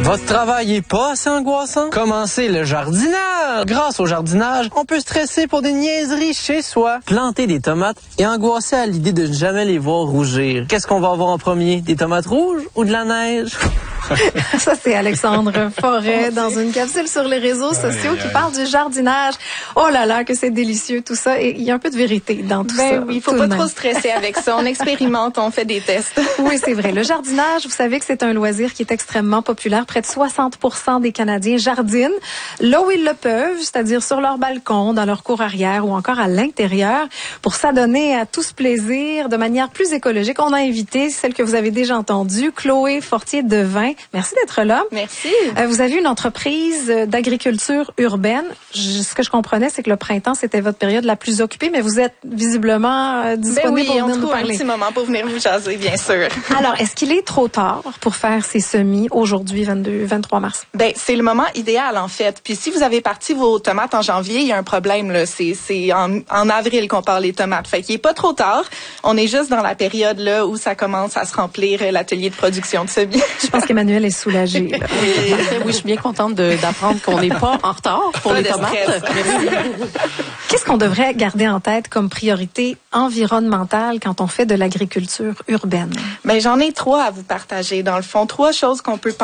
Votre travail est pas assez angoissant? Commencez le jardinage! Grâce au jardinage, on peut stresser pour des niaiseries chez soi, planter des tomates et angoisser à l'idée de ne jamais les voir rougir. Qu'est-ce qu'on va avoir en premier? Des tomates rouges ou de la neige? Ça, c'est Alexandre Forêt dans une capsule sur les réseaux sociaux qui parle du jardinage. Oh là là, que c'est délicieux tout ça. Et il y a un peu de vérité dans tout ça. Oui, il faut pas trop stresser avec ça. On expérimente, on fait des tests. Oui, c'est vrai. Le jardinage, vous savez que c'est un loisir qui est extrêmement populaire. Près de 60% des Canadiens jardinent là où ils le peuvent, c'est-à-dire sur leur balcon, dans leur cour arrière ou encore à l'intérieur, pour s'adonner à tout ce plaisir de manière plus écologique. On a invité celle que vous avez déjà entendue, Chloé Fortier-Devin. Merci d'être là. Merci. Vous avez une entreprise d'agriculture urbaine. Ce que je comprenais, c'est que le printemps, c'était votre période la plus occupée, mais vous êtes visiblement disponible pour venir nous parler. Un petit moment pour venir vous jaser, bien sûr. Alors, est-ce qu'il est trop tard pour faire ces semis aujourd'hui, 23 mars? Ben, c'est le moment idéal, en fait. Puis si vous avez parti vos tomates en janvier, il y a un problème, là. C'est en avril qu'on part les tomates. Fait qu'il est pas trop tard. On est juste dans la période, là, où ça commence à se remplir l'atelier de production de semis. Je pense qu'Emmanuel est soulagé. Oui, je suis bien contente d'apprendre qu'on n'est pas en retard pour les tomates. Qu'est-ce qu'on devrait garder en tête comme priorité environnementale quand on fait de l'agriculture urbaine? Ben, j'en ai 3 à vous partager. Dans le fond, 3 choses qu'on peut